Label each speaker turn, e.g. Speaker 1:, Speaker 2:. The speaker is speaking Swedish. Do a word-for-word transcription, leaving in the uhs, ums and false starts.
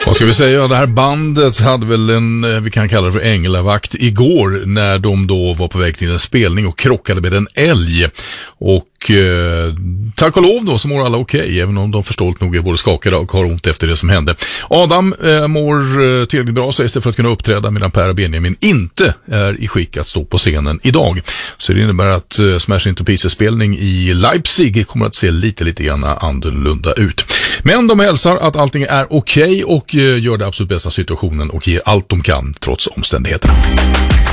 Speaker 1: Vad ska vi säga? Det här bandet hade väl en, vi kan kalla det för änglavakt igår när de då var på väg till en spelning och krockade med en älg. Och eh, tack och lov då så mår alla okej, okay, även om de förståeligt nog är både skakade och har ont efter det som hände. Adam eh, mår eh, tillräckligt bra, sägs det, för att kunna uppträda, medan Per och Benjamin inte är i skick att stå på scenen idag. Så det innebär att eh, Smash Into Pieces-spelning i Leipzig kommer att se lite, lite grann annorlunda ut. Men de hälsar att allting är okej okay och eh, gör det absolut bästa situationen och ger allt de kan trots omständigheterna.